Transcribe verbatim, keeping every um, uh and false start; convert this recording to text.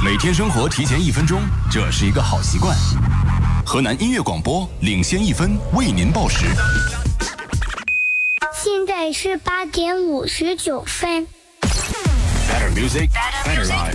每天生活提前一分钟，这是一个好习惯。河南音乐广播领先一分，为您报时。 现在是八点五十九分。 Better music, better life.